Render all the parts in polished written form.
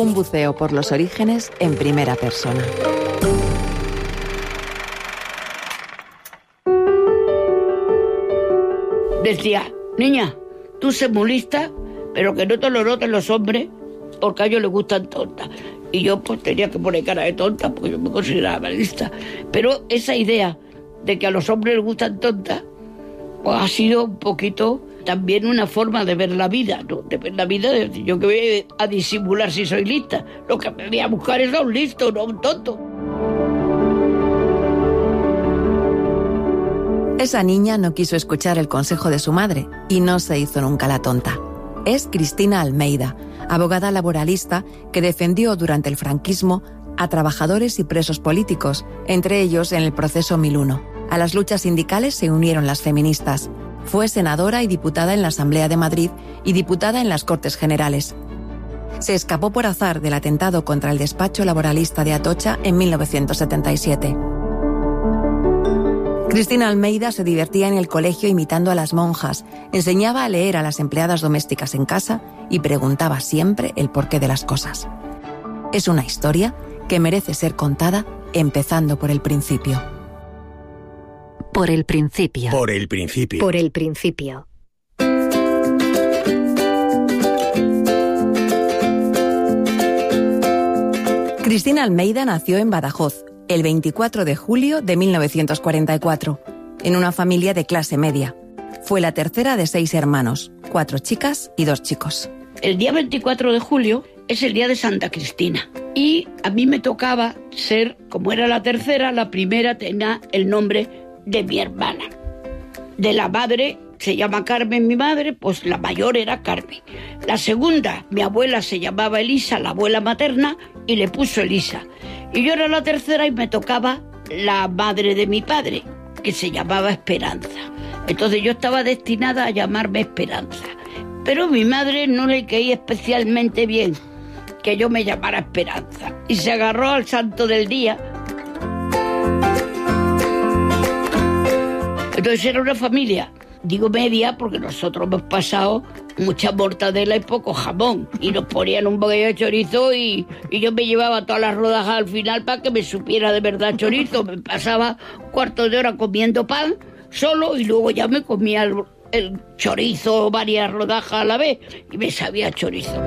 Un buceo por los orígenes en primera persona. Decía, niña, tú sé muy lista, pero que no te lo noten los hombres, porque a ellos les gustan tontas. Y yo pues tenía que poner cara de tonta, porque yo me consideraba lista. Pero esa idea de que a los hombres les gustan tontas, pues ha sido un poquito también una forma de ver la vida, ¿no? De ver la vida, de decir, yo que voy a disimular si soy lista. Lo que me voy a buscar es a un listo, no a un tonto. Esa niña no quiso escuchar el consejo de su madre y no se hizo nunca la tonta. Es Cristina Almeida, abogada laboralista que defendió durante el franquismo a trabajadores y presos políticos, entre ellos en el proceso 1001. A las luchas sindicales se unieron las feministas. Fue senadora y diputada en la Asamblea de Madrid y diputada en las Cortes Generales. Se escapó por azar del atentado contra el despacho laboralista de Atocha en 1977. Cristina Almeida se divertía en el colegio imitando a las monjas, enseñaba a leer a las empleadas domésticas en casa y preguntaba siempre el porqué de las cosas. Es una historia que merece ser contada empezando por el principio. Por el principio. Por el principio. Por el principio. Cristina Almeida nació en Badajoz el 24 de julio de 1944, en una familia de clase media. Fue la tercera de 6 hermanos, 4 chicas y 2 chicos. El día 24 de julio es el día de Santa Cristina. Y a mí me tocaba ser, como era la tercera, la primera tenía el nombre de mi hermana. De la madre, se llama Carmen mi madre, pues la mayor era Carmen. La segunda, mi abuela se llamaba Elisa, la abuela materna, y le puso Elisa. Y yo era la tercera y me tocaba la madre de mi padre, que se llamaba Esperanza. Entonces yo estaba destinada a llamarme Esperanza. Pero mi madre no le caía especialmente bien que yo me llamara Esperanza. Y se agarró al santo del día. Entonces era una familia, digo media, porque nosotros hemos pasado mucha mortadela y poco jamón. Y nos ponían un bocadillo de chorizo y yo me llevaba todas las rodajas al final para que me supiera de verdad chorizo. Me pasaba un cuarto de hora comiendo pan solo y luego ya me comía el chorizo, varias rodajas a la vez, y me sabía chorizo.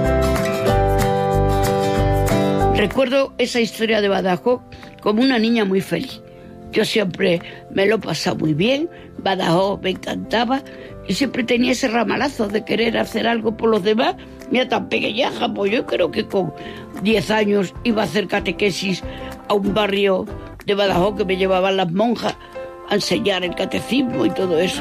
Recuerdo esa historia de Badajoz como una niña muy feliz. Yo siempre me lo pasaba muy bien, Badajoz me encantaba y siempre tenía ese ramalazo de querer hacer algo por los demás. Mira, tan pequeñaja, pues yo creo que con 10 años iba a hacer catequesis a un barrio de Badajoz que me llevaban las monjas a enseñar el catecismo y todo eso.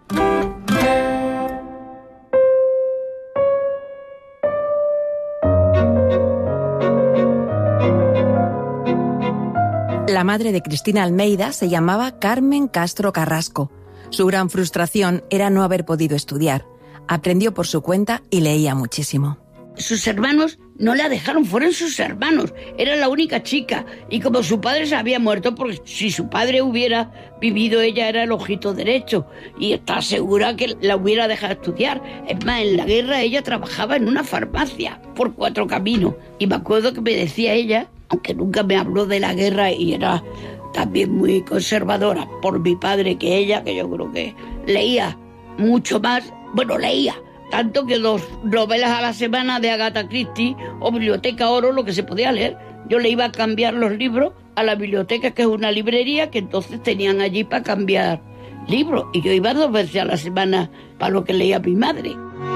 La madre de Cristina Almeida se llamaba Carmen Castro Carrasco. Su gran frustración era no haber podido estudiar. Aprendió por su cuenta y leía muchísimo. Sus hermanos no la dejaron, fueron sus hermanos. Era la única chica. Y como su padre se había muerto, porque si su padre hubiera vivido, ella era el ojito derecho. Y está segura que la hubiera dejado estudiar. Es más, en la guerra ella trabajaba en una farmacia por 4 Caminos. Y me acuerdo que me decía ella, aunque nunca me habló de la guerra y era también muy conservadora por mi padre que ella, que yo creo que leía mucho más. Bueno, leía tanto que 2 novelas a la semana de Agatha Christie o Biblioteca Oro, lo que se podía leer. Yo le iba a cambiar los libros a la biblioteca, que es una librería que entonces tenían allí para cambiar libros. Y yo iba 2 veces a la semana para lo que leía mi madre.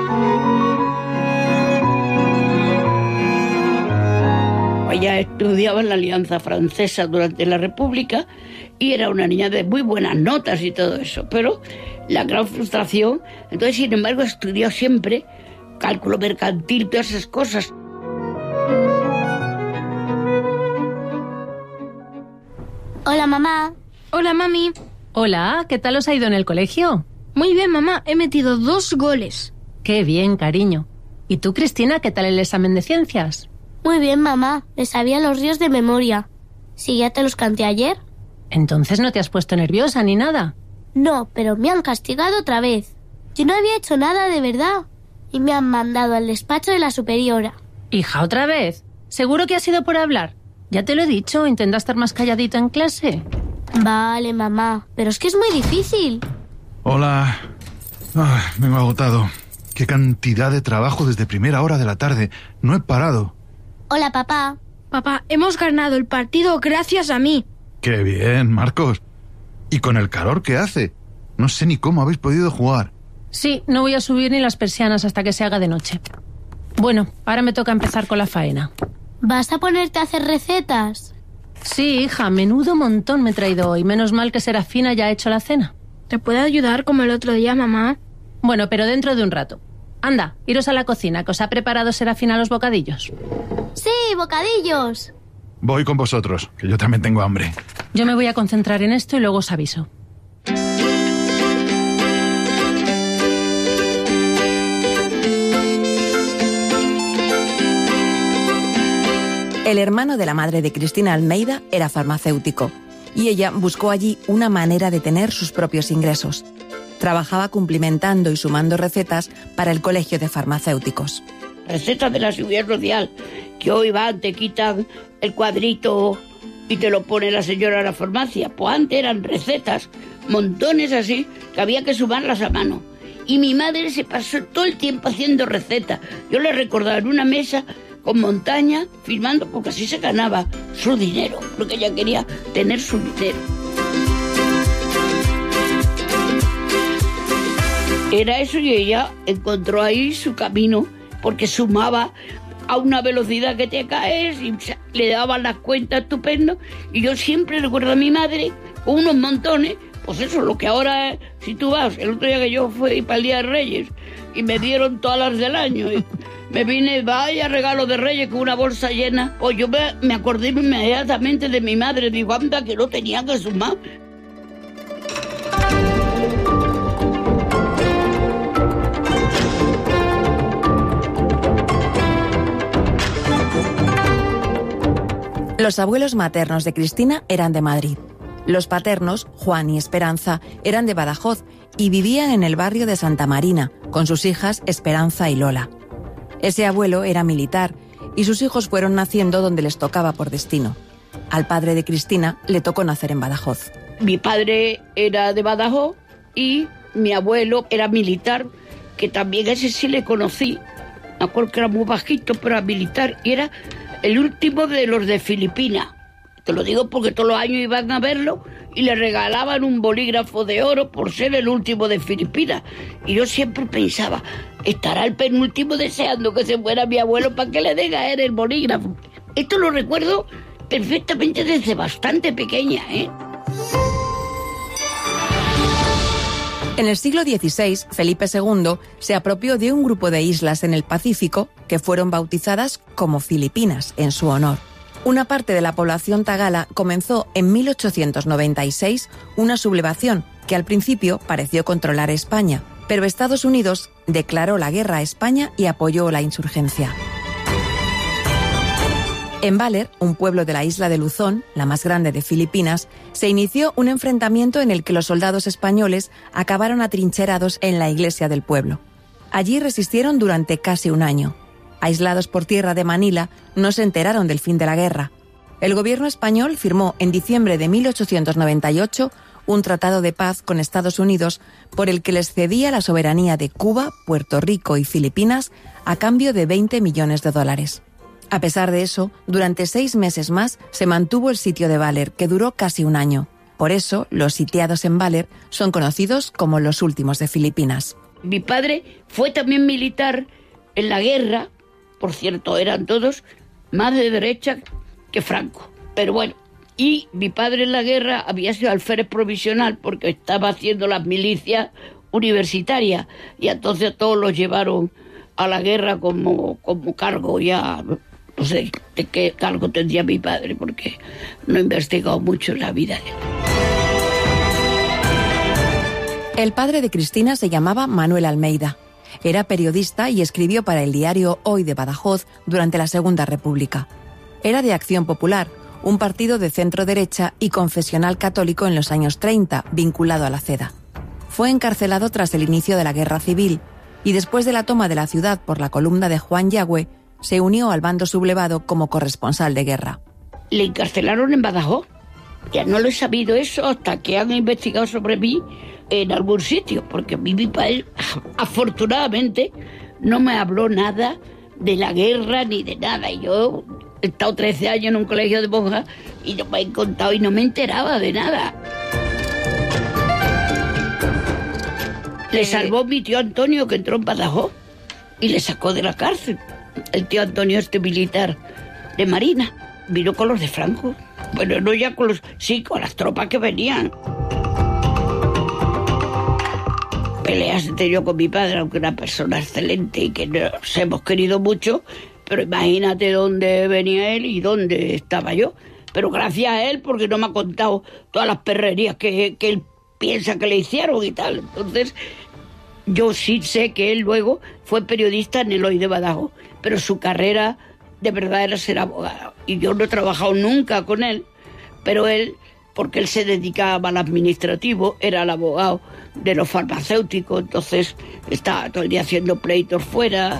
Ella estudiaba en la Alianza Francesa durante la República y era una niña de muy buenas notas y todo eso, pero la gran frustración, entonces sin embargo estudió siempre cálculo mercantil, todas esas cosas. Hola, mamá. Hola, mami. Hola, ¿qué tal os ha ido en el colegio? Muy bien, mamá, he metido 2 goles. Qué bien, cariño. ¿Y tú, Cristina, qué tal el examen de ciencias? Muy bien, mamá. Me sabía los ríos de memoria. ¿Sí, ya te los canté ayer? Entonces no te has puesto nerviosa ni nada. No, pero me han castigado otra vez. Yo no había hecho nada de verdad. Y me han mandado al despacho de la superiora. Hija, ¿otra vez? ¿Seguro que ha sido por hablar? Ya te lo he dicho, intenta estar más calladito en clase. Vale, mamá, pero es que es muy difícil. Hola. Vengo agotado. Qué cantidad de trabajo desde primera hora de la tarde. No he parado. Hola, papá. Papá, hemos ganado el partido gracias a mí. Qué bien, Marcos. ¿Y con el calor que hace? No sé ni cómo habéis podido jugar. Sí, no voy a subir ni las persianas hasta que se haga de noche. Bueno, ahora me toca empezar con la faena. ¿Vas a ponerte a hacer recetas? Sí, hija, menudo montón me he traído hoy. Menos mal que Serafina ya ha hecho la cena. ¿Te puedo ayudar como el otro día, mamá? Bueno, pero dentro de un rato. Anda, iros a la cocina, que os ha preparado Serafina los bocadillos. ¡Sí, bocadillos! Voy con vosotros, que yo también tengo hambre. Yo me voy a concentrar en esto y luego os aviso. El hermano de la madre de Cristina Almeida era farmacéutico y ella buscó allí una manera de tener sus propios ingresos. Trabajaba cumplimentando y sumando recetas para el colegio de farmacéuticos. Recetas de la Seguridad Social, que hoy van, te quitan el cuadrito y te lo pone la señora a la farmacia. Pues antes eran recetas, montones así, que había que sumarlas a mano. Y mi madre se pasó todo el tiempo haciendo recetas. Yo le recordaba en una mesa con montaña, firmando, porque así se ganaba su dinero, porque ella quería tener su dinero. Era eso, y ella encontró ahí su camino, porque sumaba a una velocidad que te caes y le daban las cuentas estupendo. Y yo siempre recuerdo a mi madre con unos montones, pues eso, lo que ahora, si tú vas, el otro día que yo fui para el Día de Reyes y me dieron todas las del año, y me vine, vaya regalo de Reyes, con una bolsa llena. Pues yo me acordé inmediatamente de mi madre, digo, anda, que no tenía que sumar. Los abuelos maternos de Cristina eran de Madrid. Los paternos, Juan y Esperanza, eran de Badajoz y vivían en el barrio de Santa Marina, con sus hijas Esperanza y Lola. Ese abuelo era militar y sus hijos fueron naciendo donde les tocaba por destino. Al padre de Cristina le tocó nacer en Badajoz. Mi padre era de Badajoz y mi abuelo era militar, que también ese sí le conocí. Me acuerdo que era muy bajito, pero era militar y era el último de los de Filipinas. Te lo digo porque todos los años iban a verlo y le regalaban un bolígrafo de oro por ser el último de Filipinas. Y yo siempre pensaba, ¿estará el penúltimo deseando que se muera mi abuelo para que le dé a él el bolígrafo? Esto lo recuerdo perfectamente desde bastante pequeña, ¿eh? En el siglo XVI, Felipe II se apropió de un grupo de islas en el Pacífico que fueron bautizadas como Filipinas en su honor. Una parte de la población tagala comenzó en 1896 una sublevación que al principio pareció controlar España, pero Estados Unidos declaró la guerra a España y apoyó la insurgencia. En Baler, un pueblo de la isla de Luzón, la más grande de Filipinas, se inició un enfrentamiento en el que los soldados españoles acabaron atrincherados en la iglesia del pueblo. Allí resistieron durante casi un año. Aislados por tierra de Manila, no se enteraron del fin de la guerra. El gobierno español firmó en diciembre de 1898 un tratado de paz con Estados Unidos por el que les cedía la soberanía de Cuba, Puerto Rico y Filipinas a cambio de $20 millones. A pesar de eso, durante 6 meses más se mantuvo el sitio de Baler, que duró casi un año. Por eso, los sitiados en Baler son conocidos como los últimos de Filipinas. Mi padre fue también militar en la guerra. Por cierto, eran todos más de derecha que Franco. Pero bueno, y mi padre en la guerra había sido alférez provisional porque estaba haciendo las milicias universitarias. Y entonces todos los llevaron a la guerra como cargo ya. No sé de qué cargo tendría mi padre porque no he investigado mucho en la vida de él. El padre de Cristina se llamaba Manuel Almeida. Era periodista y escribió para el diario Hoy de Badajoz durante la Segunda República. Era de Acción Popular, un partido de centro-derecha y confesional católico en los años 30, vinculado a la CEDA. Fue encarcelado tras el inicio de la Guerra Civil y después de la toma de la ciudad por la columna de Juan Yagüe, se unió al bando sublevado como corresponsal de guerra. Le encarcelaron en Badajoz. Ya no lo he sabido eso hasta que han investigado sobre mí en algún sitio, porque mi padre, afortunadamente, no me habló nada de la guerra ni de nada. Y yo he estado 13 años en un colegio de monjas y no me han contado y no me enteraba de nada. Le salvó mi tío Antonio, que entró en Badajoz y le sacó de la cárcel. El tío Antonio, militar de Marina, vino con los de Franco. Bueno, no ya con los... Sí, con las tropas que venían. Peleas he tenido con mi padre, aunque una persona excelente y que nos hemos querido mucho, pero imagínate dónde venía él y dónde estaba yo. Pero gracias a él, porque no me ha contado todas las perrerías que él piensa que le hicieron y tal. Entonces, yo sí sé que él luego fue periodista en el Hoy de Badajoz, pero su carrera de verdad era ser abogado. Y yo no he trabajado nunca con él, pero él, porque él se dedicaba al administrativo, era el abogado de los farmacéuticos, entonces estaba todo el día haciendo pleitos fuera.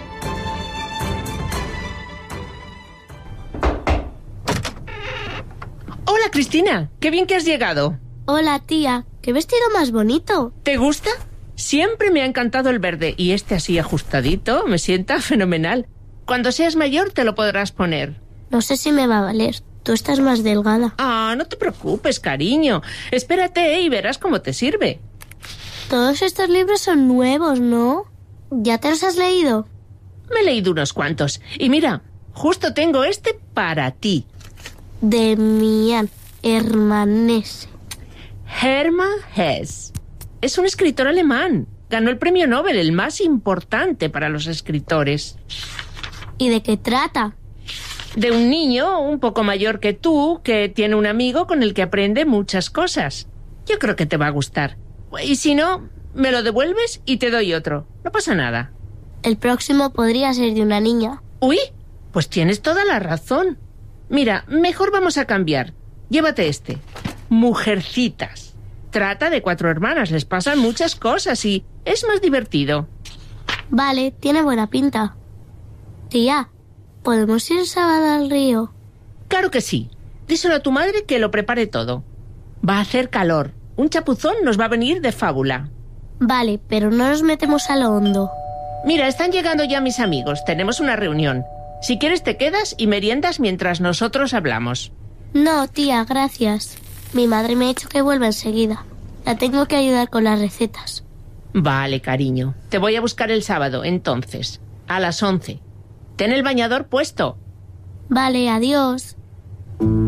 Hola, Cristina, qué bien que has llegado. Hola, tía. ¿Qué vestido más bonito? ¿Te gusta? Siempre me ha encantado el verde y este así ajustadito me sienta fenomenal. Cuando seas mayor te lo podrás poner. No sé si me va a valer. Tú estás más delgada. Ah, no te preocupes, cariño. Espérate y verás cómo te sirve. Todos estos libros son nuevos, ¿no? ¿Ya te los has leído? Me he leído unos cuantos. Y mira, justo tengo este para ti. Demian Hermann-Hesse. Hermann Hesse. Es un escritor alemán. Ganó el premio Nobel, el más importante para los escritores. ¿Y de qué trata? De un niño un poco mayor que tú, que tiene un amigo con el que aprende muchas cosas. Yo creo que te va a gustar. Y si no, me lo devuelves y te doy otro. No pasa nada. El próximo podría ser de una niña. Uy, pues tienes toda la razón. Mira, mejor vamos a cambiar. Llévate este. Mujercitas. Trata de 4 hermanas, les pasan muchas cosas y es más divertido. Vale, tiene buena pinta. Tía, ¿podemos ir el sábado al río? Claro que sí. Díselo a tu madre que lo prepare todo. Va a hacer calor. Un chapuzón nos va a venir de fábula. Vale, pero no nos metemos a lo hondo. Mira, están llegando ya mis amigos. Tenemos una reunión. Si quieres te quedas y meriendas mientras nosotros hablamos. No, tía, gracias. Mi madre me ha dicho que vuelva enseguida. La tengo que ayudar con las recetas. Vale, cariño. Te voy a buscar el sábado, entonces. A las 11. Ten el bañador puesto. Vale, adiós.